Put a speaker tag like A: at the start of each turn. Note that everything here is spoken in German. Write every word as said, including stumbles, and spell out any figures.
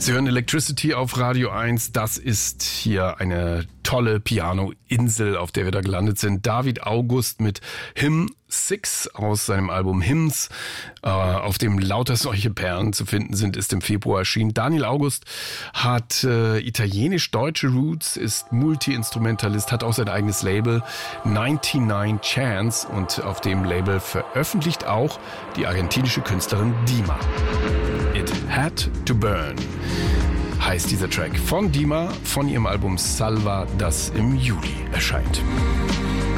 A: Sie hören Electricity auf Radio eins. Das ist hier eine tolle Piano-Insel, auf der wir da gelandet sind. David August mit Hymn six aus seinem Album Hymns, äh, auf dem lauter solche Perlen zu finden sind, ist im Februar erschienen. Daniel August hat äh, italienisch-deutsche Roots, ist Multi-Instrumentalist, hat auch sein eigenes Label neunundneunzig Chance und auf dem Label veröffentlicht auch die argentinische Künstlerin Dima. It Had to Burn heißt dieser Track von Dima, von ihrem Album Salva, das im Juli erscheint.